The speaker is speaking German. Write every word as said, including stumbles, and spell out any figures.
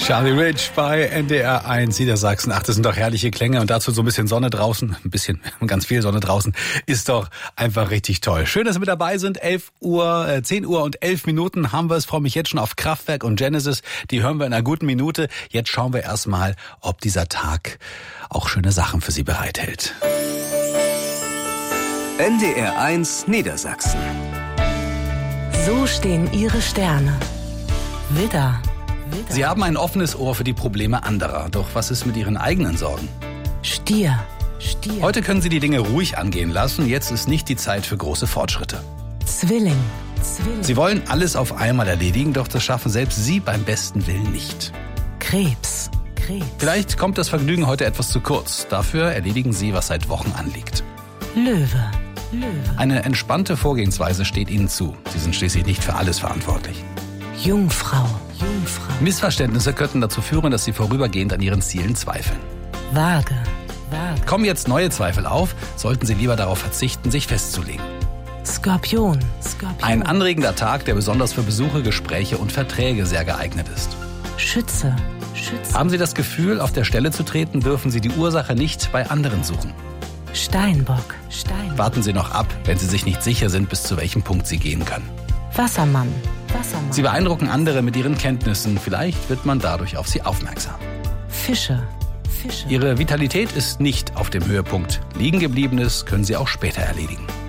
Charlie Rich bei N D R eins Niedersachsen. Ach, das sind doch herrliche Klänge und dazu so ein bisschen Sonne draußen, ein bisschen, ganz viel Sonne draußen, ist doch einfach richtig toll. Schön, dass Sie mit dabei sind. elf Uhr, äh, zehn Uhr und elf Minuten haben wir es. Freue mich jetzt schon auf Kraftwerk und Genesis. Die hören wir in einer guten Minute. Jetzt schauen wir erstmal, ob dieser Tag auch schöne Sachen für Sie bereithält. N D R eins Niedersachsen. So stehen Ihre Sterne. Widder. Widder. Sie haben ein offenes Ohr für die Probleme anderer. Doch was ist mit Ihren eigenen Sorgen? Stier. Stier. Heute können Sie die Dinge ruhig angehen lassen. Jetzt ist nicht die Zeit für große Fortschritte. Zwilling. Zwilling. Sie wollen alles auf einmal erledigen, doch das schaffen selbst Sie beim besten Willen nicht. Krebs. Krebs. Vielleicht kommt das Vergnügen heute etwas zu kurz. Dafür erledigen Sie, was seit Wochen anliegt. Löwe. Löwe. Eine entspannte Vorgehensweise steht Ihnen zu. Sie sind schließlich nicht für alles verantwortlich. Jungfrau. Jungfrau. Missverständnisse könnten dazu führen, dass Sie vorübergehend an Ihren Zielen zweifeln. Waage. Waage. Kommen jetzt neue Zweifel auf, sollten Sie lieber darauf verzichten, sich festzulegen. Skorpion. Skorpion. Ein anregender Tag, der besonders für Besuche, Gespräche und Verträge sehr geeignet ist. Schütze. Schütze. Haben Sie das Gefühl, auf der Stelle zu treten, dürfen Sie die Ursache nicht bei anderen suchen. Steinbock. Steinbock. Warten Sie noch ab, wenn Sie sich nicht sicher sind, bis zu welchem Punkt Sie gehen können. Wassermann. Wassermann. Sie beeindrucken andere mit Ihren Kenntnissen. Vielleicht wird man dadurch auf Sie aufmerksam. Fische. Fische. Ihre Vitalität ist nicht auf dem Höhepunkt. Liegengebliebenes können Sie auch später erledigen.